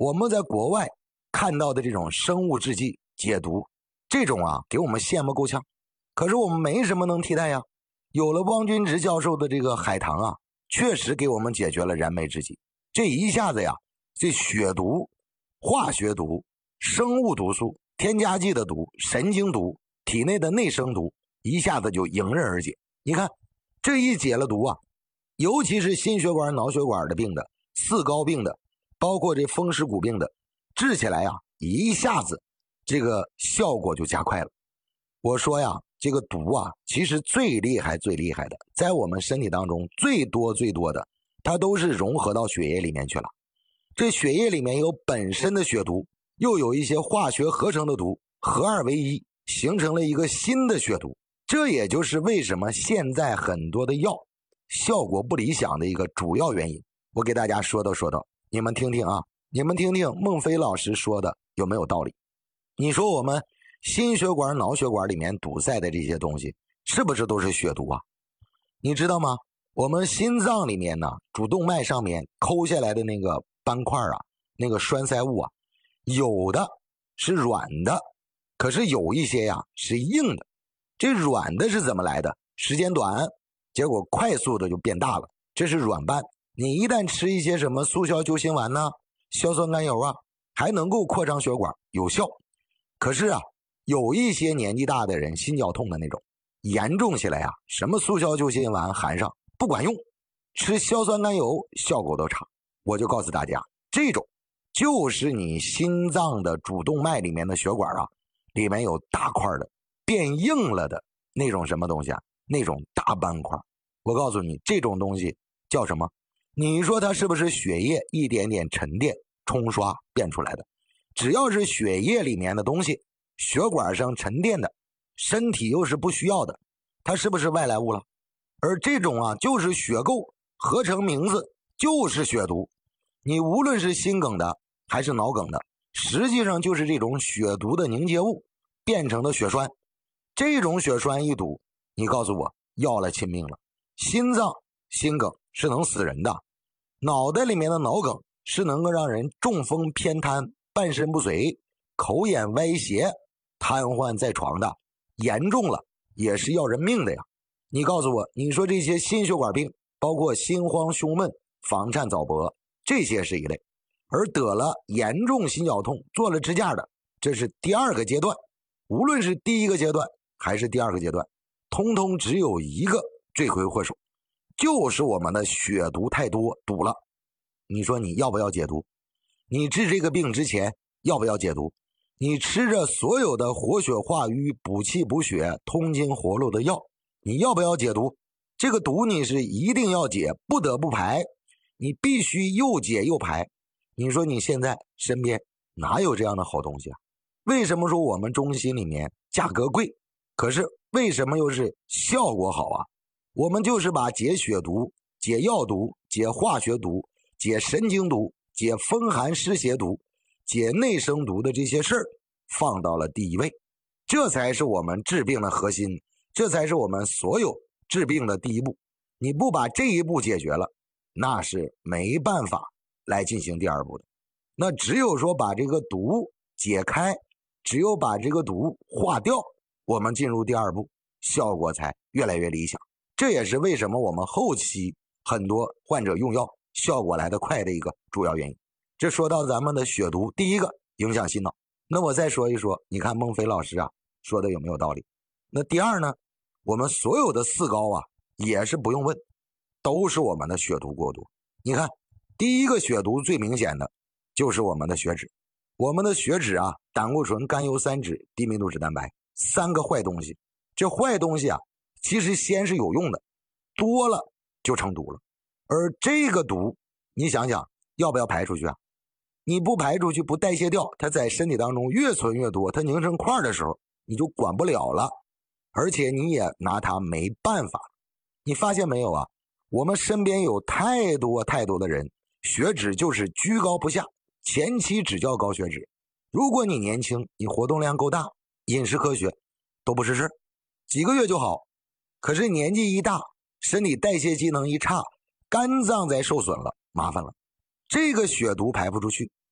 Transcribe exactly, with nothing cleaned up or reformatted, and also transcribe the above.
我们在国外看到的这种生物制剂解毒，这种啊给我们羡慕够呛。可是我们没什么能替代呀。有了汪军直教授的这个海棠啊，确实给我们解决了燃眉之急。这一下子呀，这血毒、化学毒、生物毒素、添加剂的毒、神经毒、体内的内生毒，一下子就迎刃而解。你看这一解了毒啊，尤其是心血管脑血管的病的、四高病的，包括这风湿骨病的，治起来呀，一下子这个效果就加快了。我说呀，这个毒啊，其实最厉害最厉害的，在我们身体当中最多最多的，它都是融合到血液里面去了。这血液里面有本身的血毒，又有一些化学合成的毒，合二为一，形成了一个新的血毒。这也就是为什么现在很多的药效果不理想的一个主要原因。我给大家说道说道，你们听听啊，你们听听孟非老师说的有没有道理？你说我们心血管脑血管里面堵塞的这些东西是不是都是血毒啊？你知道吗？我们心脏里面呢，主动脉上面抠下来的那个斑块啊，那个栓塞物啊，有的是软的，可是有一些呀是硬的。这软的是怎么来的？时间短，结果快速的就变大了，这是软斑。你一旦吃一些什么速效救心丸呢、硝酸甘油啊，还能够扩张血管，有效。可是啊，有一些年纪大的人心绞痛的那种，严重起来啊，什么速效救心丸含上不管用，吃硝酸甘油效果都差。我就告诉大家，这种就是你心脏的主动脉里面的血管啊，里面有大块的变硬了的那种什么东西啊，那种大斑块。我告诉你，这种东西叫什么？你说它是不是血液一点点沉淀冲刷变出来的？只要是血液里面的东西，血管上沉淀的，身体又是不需要的，它是不是外来物了？而这种啊，就是血垢合成名字就是血毒。你无论是心梗的还是脑梗的，实际上就是这种血毒的凝结物变成的血栓。这种血栓一堵，你告诉我要了亲命了。心脏心梗是能死人的，脑袋里面的脑梗是能够让人中风偏瘫、半身不遂、口眼歪斜、瘫痪在床的，严重了也是要人命的呀。你告诉我，你说这些心血管病，包括心慌胸闷、房颤早搏，这些是一类，而得了严重心绞痛做了支架的，这是第二个阶段。无论是第一个阶段还是第二个阶段，通通只有一个罪魁祸首，就是我们的血毒太多堵了。你说你要不要解毒？你治这个病之前要不要解毒？你吃着所有的活血化瘀、补气补血、通经活络的药，你要不要解毒？这个毒你是一定要解，不得不排，你必须又解又排。你说你现在身边哪有这样的好东西啊？为什么说我们中心里面价格贵，可是为什么又是效果好啊？我们就是把解血毒、解药毒、解化学毒、解神经毒、解风寒湿邪毒、解内生毒的这些事儿放到了第一位，这才是我们治病的核心，这才是我们所有治病的第一步。你不把这一步解决了，那是没办法来进行第二步的。那只有说把这个毒解开，只有把这个毒化掉，我们进入第二步，效果才越来越理想。这也是为什么我们后期很多患者用药效果来得快的一个主要原因。这说到咱们的血毒，第一个影响心脑。那我再说一说，你看孟非老师啊说的有没有道理？那第二呢，我们所有的四高啊也是不用问，都是我们的血毒过多。你看第一个血毒最明显的就是我们的血脂。我们的血脂啊，胆固醇、甘油三酯、低密度脂蛋白，三个坏东西。这坏东西啊，其实先是有用的，多了就成毒了。而这个毒，你想想要不要排出去啊？你不排出去，不代谢掉，它在身体当中越存越多，它凝成块的时候，你就管不了了，而且你也拿它没办法。你发现没有啊？我们身边有太多太多的人，血脂就是居高不下，前期只叫高血脂。如果你年轻，你活动量够大，饮食科学都不是事，几个月就好。可是年纪一大，身体代谢机能一差，肝脏再受损了，麻烦了。这个血毒排不出去，